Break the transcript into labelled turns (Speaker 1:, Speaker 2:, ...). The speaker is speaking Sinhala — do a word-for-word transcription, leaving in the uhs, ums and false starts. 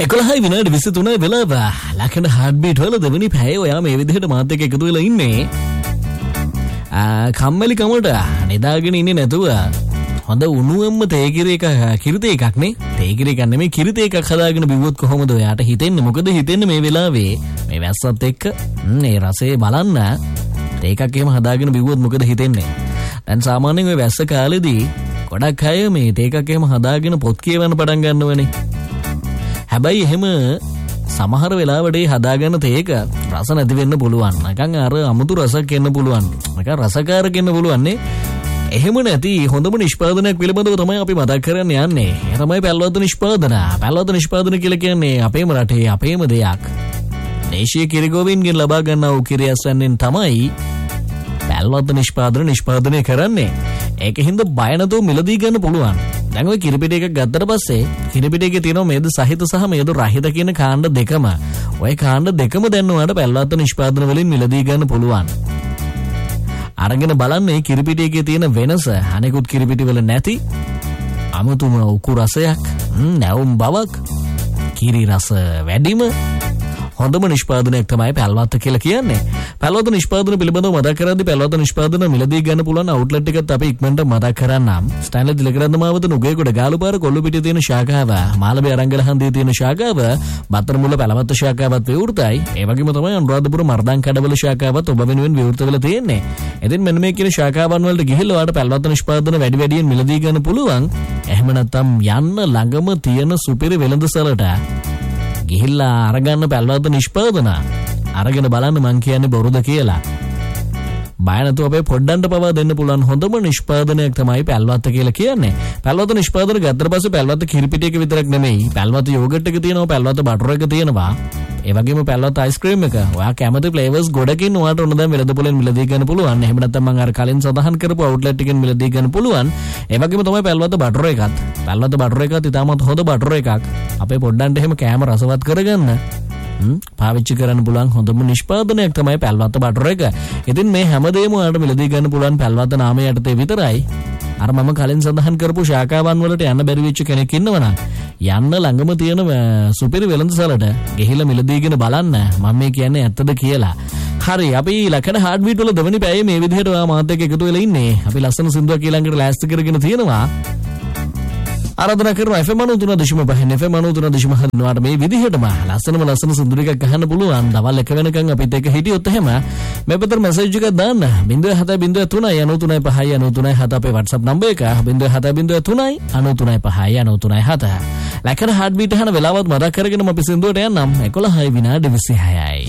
Speaker 1: එකොළහයි විනාඩි විසිතුන වෙලාව ලකන හાર્ට්බීට් වල දෙවෙනි පැය ඔයා මේ විදිහට මාත් එක්ක එකතු වෙලා ඉන්නේ. කම්මැලි කමට නිදාගෙන ඉන්නේ නැතුව හොඳ උණුවම්ම තේකිරි එක කිරිත එකක් නේ. තේකිරි එකක් නෙමෙයි කිරිත එකක් හදාගෙන බිව්වොත් කොහොමද ඔයාට හිතෙන්නේ? මොකද හිතෙන්නේ මේ වෙලාවේ මේ වැස්සත් එක්ක මේ රසය බලන්න ඒකක් එහෙම හදාගෙන බිව්වොත් මොකද හිතෙන්නේ? දැන් සාමාන්‍යයෙන් ඔය වැස්ස කාලෙදී ගොඩක් අය මේ තේකක් එහෙම හදාගෙන පොත් කියවන්න පටන් ගන්නවනේ. හැබැයි එහෙම සමහර වෙලාවට ඒ හදාගන්න තේක රස නැති වෙන්න පුළුවන්. නිකන් අර අමුතු රසක් එන්න පුළුවන්. නිකන් රසකාරක එන්න පුළුවන් නේ. එහෙම නැති හොඳම නිෂ්පාදනයක් පිළිබඳව තමයි අපි මතක් කරන්න යන්නේ. ඒ තමයි පැල්වත නිෂ්පාදන. පැල්වත නිෂ්පාදන කියලා කියන්නේ අපේම රටේ අපේම දෙයක්. දේශීය කිරිගෝවින්ගෙන් ලබා ගන්නා වූ කිරියස්සෙන් තමයි පැල්වත නිෂ්පාදන නිෂ්පාදනය කරන්නේ. ඒකින්ද බය නැතුව මිලදී ගන්න පුළුවන්. දැන් ඔය කිරිපිටි එකක් ගත්තට පස්සේ කිරිපිටි එකේ තියෙන මේද සහිත සහ මේද රහිත කියන කාණ්ඩ දෙකම. ඔය කාණ්ඩ දෙකම දැන් ඔයාලට පැල්වත නිෂ්පාදන වලින් මිලදී ගන්න පුළුවන්. අරගෙන බලන්න මේ කිරිපිටි එකේ තියෙන වෙනස අනෙකුත් කිරිපිටි වල නැති අමුතුම උකු රසයක්, නැවුම් බවක්, කිරි රස වැඩිම හොඳම නිෂ්පාදනයක් තමයි පැල්වත කියලා කියන්නේ. පැල්වත නිෂ්පාදන පිළිබඳව මතක් කරද්දී පැල්වත නිෂ්පාදන මිලදී ගන්න පුළුවන් අවුට්ලට් එකත් අපි ඉක්මනට මතක් කරන්නම්. ස්ටැන්ලි දිලකරන්ද මාවත නුගේගොඩ ගාලුපාර කොල්ලුපිටියේ තියෙන ශාඛාව, මාළඹේ අරංගල හන්දියේ තියෙන ශාඛාව, බත්තරමුල්ල පැලවත්ත ශාඛාවත් විවෘතයි. ඒ වගේම තමයි අනුරාධපුර මර්දන් කඩවල ශාඛාවත් ඔබ වෙනුවෙන් විවෘත වෙලා තියෙන්නේ. ඉතින් මෙන්න මේ කියන ශාඛාවන් වලට ගිහිල්ලා ඔයාලට පැල්වත නිෂ්පාදන වැඩි වැඩියෙන් මිලදී ගන්න පුළුවන්. එහෙම නැත්නම් යන්න ළඟම තියෙන සුපිරි වෙළඳසලට ගිහිල්ලා අරගන්න පැල්වත නිෂ්පාදන අරගෙන බලන්න මං කියන්නේ බොරුද කියලා. බය නැතුව අපේ පොඩ්ඩන්ට පවා දෙන්න පුළුවන් හොඳම නිෂ්පාදනයක් තමයි පැල්වත කියලා කියන්නේ. පැල්වත නිෂ්පාදන ගත්තට පස්සේ පැල්වත කිරිපිටි එක විතරක් නෙමෙයි. පැල්වත යෝගට් එක තියෙනවා, පැල්වත බටර් එක තියෙනවා. ඒ වගේම පැල්වත අයිස්ක්‍රීම් එක. ඔයා කැමති ෆ්ලේවර්ස් ගොඩකින් ඔයාට ඕන දැන් වෙළඳපොලෙන් මිලදී ගන්න පුළුවන්. එහෙම නැත්නම් මම අර කලින් සඳහන් කරපු අවුට්ලට් එකෙන් මිලදී ගන්න පුළුවන්. ඒ වගේම තමයි පැල්වත බටර් එකත්. පැල්වත බටර් එකත් ඉතාමත් හොඳ බටර් එකක්. අපේ පොඩ්ඩන්ට එහෙම කෑම රසවත් කරගන්න පාවිච්චි කරන්න පුළුවන් හොඳම නිෂ්පාදනයක් තමයි පැල්වත බටර් එක. ඉතින් මේ හැමදේම ඔයාලට මිලදී ගන්න පුළුවන් පැල්වත නාමය යටතේ විතරයි. අර මම කලින් සඳහන් කරපු ශාඛාවන් වලට යන්න බැරි වෙච්ච කෙනෙක් ඉන්නවනම් යන්න ළඟම තියෙන සුපිරි වෙළඳසලට ගිහිල්ලා මිලදීගෙන බලන්න මම මේ කියන්නේ ඇත්තද කියලා. හරි, අපි ලකන හાર્ට්බීට් වල දෙවෙනි පැයේ මේ විදිහට ඔයා මාත් එක්ක එකතු වෙලා ඉන්නේ. අපි ලස්සන සින්දුවක් ඊළඟට ලෑස්ති කරගෙන තියෙනවා. ආරාධනා කරනවා F M ninety three point five F M ninety three point five නවාට මේ විදිහටම ලස්සනම ලස්සන සින්දුරයක් ගහන්න පුළුවන්. දවල් එක වෙනකන් අපිත් එක්ක හිටියොත් එහෙම මේ පැත්තට මැසේජ් එකක් දාන්න zero seven zero three nine nine five nine three seven අපේ WhatsApp නම්බර් එක zero seven zero three nine nine three five nine three seven. ලකන හાર્ට්බීට් අහන වෙලාවත් මතක් කරගෙනම අපි සින්දුවට යන්නම්. එකොළහයි විනාඩි විසිහයයි.